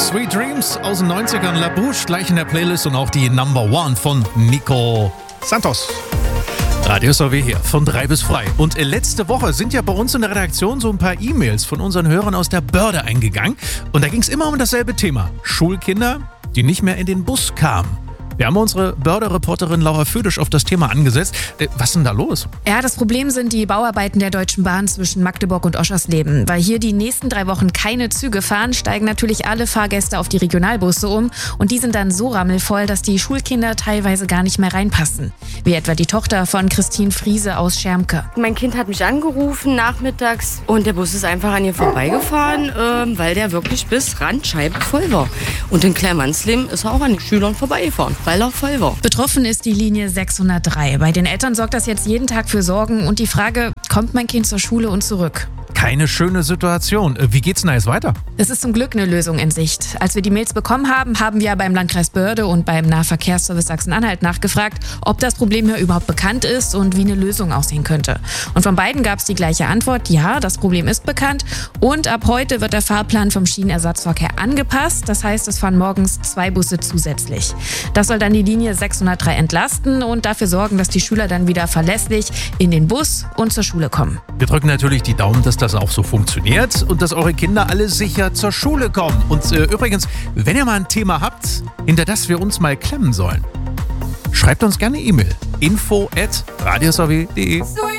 Sweet Dreams aus den 90ern, La Bouche, gleich in der Playlist und auch die Number One von Nico Santos. Radio SAW hier, von 3 bis frei. Und letzte Woche sind ja bei uns in der Redaktion so ein paar E-Mails von unseren Hörern aus der Börde eingegangen. Und da ging es immer um dasselbe Thema. Schulkinder, die nicht mehr in den Bus kamen. Wir haben unsere Börde-Reporterin Laura Födisch auf das Thema angesetzt. Was ist denn da los? Ja, das Problem sind die Bauarbeiten der Deutschen Bahn zwischen Magdeburg und Oschersleben. Weil hier die nächsten 3 Wochen keine Züge fahren, steigen natürlich alle Fahrgäste auf die Regionalbusse um. Und die sind dann so rammelvoll, dass die Schulkinder teilweise gar nicht mehr reinpassen. Wie etwa die Tochter von Christine Friese aus Schermke. Mein Kind hat mich angerufen nachmittags und der Bus ist einfach an ihr vorbeigefahren, weil der wirklich bis Randscheibe voll war. Und in Kleinmannsleben ist er auch an den Schülern vorbeigefahren, weil er voll war. Betroffen ist die Linie 603. Bei den Eltern sorgt das jetzt jeden Tag für Sorgen und die Frage, kommt mein Kind zur Schule und zurück? Keine schöne Situation. Wie geht's denn jetzt weiter? Es ist zum Glück eine Lösung in Sicht. Als wir die Mails bekommen haben, haben wir beim Landkreis Börde und beim Nahverkehrsservice Sachsen-Anhalt nachgefragt, ob das Problem hier überhaupt bekannt ist und wie eine Lösung aussehen könnte. Und von beiden gab es die gleiche Antwort, ja, das Problem ist bekannt und ab heute wird der Fahrplan vom Schienenersatzverkehr angepasst. Das heißt, es fahren morgens 2 Busse zusätzlich. Das soll dann die Linie 603 entlasten und dafür sorgen, dass die Schüler dann wieder verlässlich in den Bus und zur Schule kommen. Wir drücken natürlich die Daumen, dass das auch so funktioniert und dass eure Kinder alle sicher zur Schule kommen. Und übrigens, wenn ihr mal ein Thema habt, hinter das wir uns mal klemmen sollen, schreibt uns gerne E-Mail. info@radiosw.de